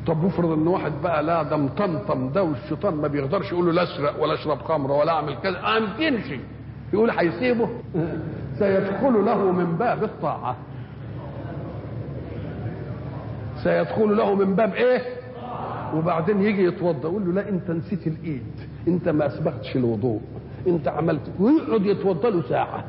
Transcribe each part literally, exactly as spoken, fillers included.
طب افرض ان واحد بقى لا ده مطمطم ده والشيطان ما بيقدرش يقول له لا اسرق ولا اشرب خمره ولا اعمل كذا، ما يمكنش يقول هيسيبه. سيدخل له من باب الطاعه، سيدخل له من باب ايه؟ وبعدين يجي يتوضا يقول له لا انت نسيت الايد، انت ما اسبغتش الوضوء، انت عملت، ويقعد يتوضا له ساعه.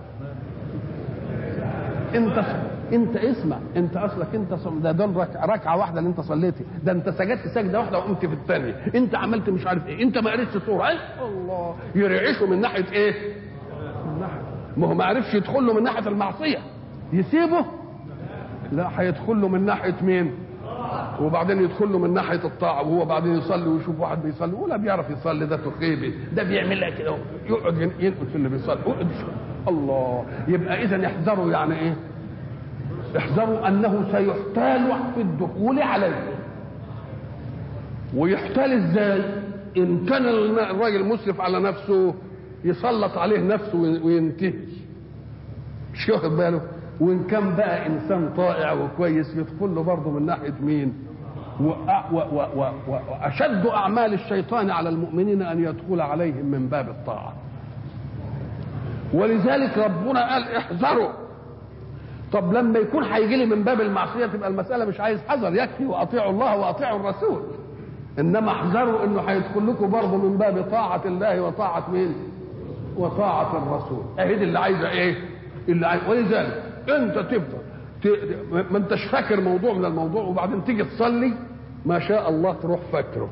انت انت اسمع، انت اصلك انت صم... ده دول ركعه ركعه واحده اللي انت صليتي، ده انت سجدت سجده واحده وقمت في الثانيه، انت عملت مش عارف ايه، انت ما قريتش سوره ايه؟ الله يرعشه من ناحيه ايه؟ من ناحيه، ما هو ما عرفش يدخل له من ناحيه المعصيه يسيبه؟ لا، هيدخل له من ناحيه مين؟ وبعدين يدخل له من ناحيه الطاعه، وهو بعدين يصلي ويشوف واحد بيصلي ولا بيعرف يصلي، ده تخيبي، ده بيعملها كده يقعد ينقل في اللي بيصلي. الله، يبقى اذا يحذروا يعني ايه؟ احذروا انه سيحتال في الدخول عليه. ويحتال ازاي؟ ان كان الراجل مسرف على نفسه يسلط عليه نفسه وينتهي، مش واخد باله؟ وان كان بقى انسان طائع وكويس يدخل له برضه من ناحيه مين؟ واشد اعمال الشيطان على المؤمنين ان يدخل عليهم من باب الطاعه. ولذلك ربنا قال احذروا. طب لما يكون هيجي لي من باب المعصيه تبقى المساله مش عايز حذر، يكفي واطيعوا الله واطيعوا الرسول. انما احذروا انه هيدخل لكم برضه من باب طاعه الله وطاعه مين؟ وطاعه الرسول. اهي دي اللي عايزه ايه؟ اللي عايز. ولذلك انت تفضل ت... ما انتش فاكر موضوع من الموضوع، وبعدين تيجي تصلي ما شاء الله تروح فاكره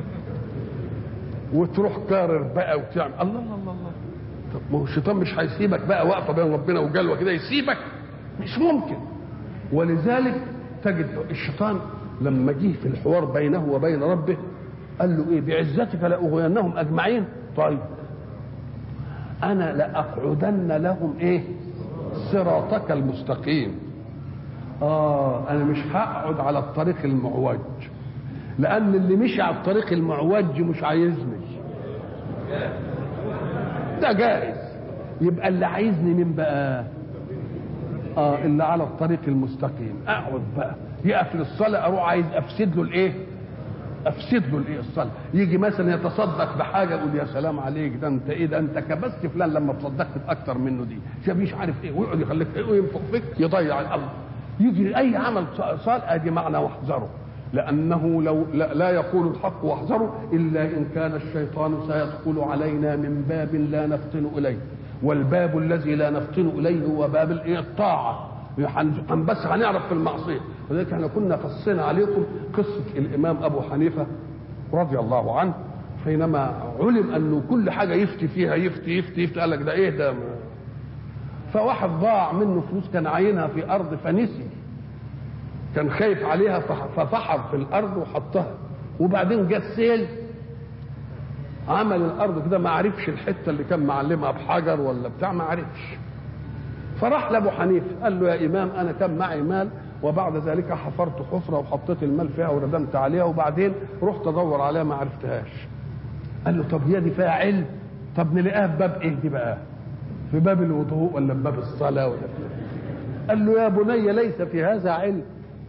وتروح كارر بقى وتعمل الله الله الله الله. طب ما هو الشيطان مش هيسيبك بقى واقفه بين ربنا وجلوه كده يسيبك؟ مش ممكن. ولذلك تجد الشيطان لما جه في الحوار بينه وبين ربه قال له ايه؟ بعزتك لاغوينهم اجمعين. طيب انا لاقعدن لهم ايه؟ صراطك المستقيم. اه انا مش هقعد على الطريق المعوج، لان اللي مشي على الطريق المعوج مش عايزني، ده جائز. يبقى اللي عايزني مين بقى؟ اه اللي على الطريق المستقيم. اقعد بقى يقفل الصلاه اروح عايز افسد له الايه؟ افسد له الايه؟ الصلاه. يجي مثلا يتصدق بحاجه اقول يا سلام عليك، ده انت ايه؟ ده انت كبست فلان لما تصدقت باكتر منه، دي شايف مش عارف ايه، ويقعد يخليك ايه وينفخ فيك يضيع الامر. يجي اي عمل صالح ادي معنى واحذره، لانه لو لا, لا يقول الحق واحذره الا ان كان الشيطان سيدخل علينا من باب لا نفطن اليه، والباب الذي لا نفطن اليه هو باب الطاعه. بس هنعرف في المعصيه. ولذلك احنا كنا قصينا عليكم قصه الامام ابو حنيفه رضي الله عنه، حينما علم انه كل حاجه يفتي فيها يفتي يفتي يفتي قال لك ده ايه ده؟ فواحد ضاع منه فلوس كان عاينها في ارض فنسي، كان خايف عليها ففحر في الارض وحطها، وبعدين جه السيل عمل الارض كده ما عرفش الحته اللي كان معلمها بحجر ولا بتاع، ما عرفش. فراح لابو حنيفه قال له يا امام انا كان معي مال وبعد ذلك حفرت حفره وحطيت المال فيها وردمت عليها وبعدين رحت ادور عليها ما عرفتهاش. قال له طب هي دي فيها علم؟ طب نلاقيها في باب ايه دي بقى؟ في باب الوضوء ولا في باب الصلاه ولا في؟ قال له يا بني ليس في هذا علم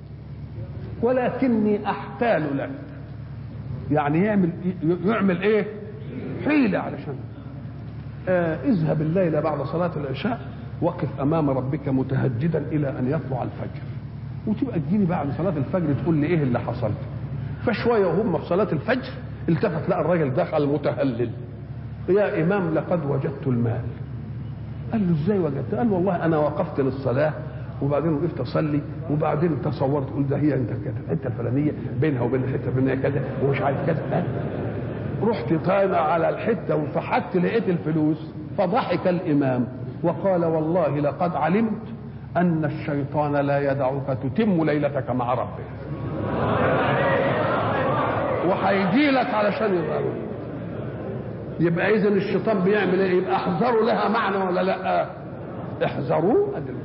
ولكني احتال لك. يعني يعمل يعمل ايه؟ حيله علشان آه اذهب الليله بعد صلاه العشاء وقف امام ربك متهجدا الى ان يطلع الفجر، وتبقى تجيني بعد صلاه الفجر تقول لي ايه اللي حصل. فشويه وهم في صلاه الفجر التفت لقى الراجل دخل متهلل، يا امام لقد وجدت المال. قال له ازاي وجدت؟ قال له والله انا وقفت للصلاه وبعدين وقفت اصلي وبعدين تصورت قلت ده هي انت كده الحته الفلانيه بينها وبين الحته الفلانيه كذا ومش عارف كذا. رحت طالع على الحته وفحت لقيت الفلوس. فضحك الامام وقال والله لقد علمت ان الشيطان لا يدعك تتم ليلتك مع ربك، وهيجي لك علشان يظهر. يبقى اذا الشيطان بيعمل ايه؟ يبقى احذروا لها معنى ولا لا؟ احذروا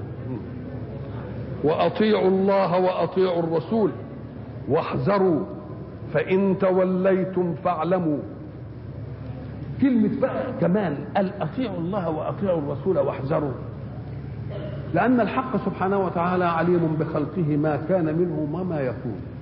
واطيعوا الله واطيعوا الرسول واحذروا فان توليتم فاعلموا. كلمة بقى كمان قال اطيعوا الله واطيعوا الرسول واحذروا، لان الحق سبحانه وتعالى عليم بخلقه ما كان منه وما يكون.